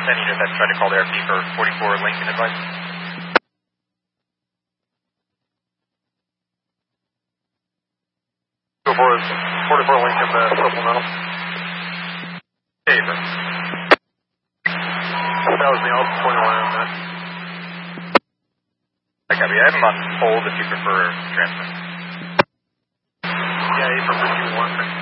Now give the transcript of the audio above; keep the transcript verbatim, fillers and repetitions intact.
ten units, I've tried to call the R P for forty-four Lincoln advice. Go for it. forty-four Lincoln, uh, supplemental. Favor. That was me, I'll point away on that. I copy. I have him on hold if you prefer transfer. Yeah, he prefers you one.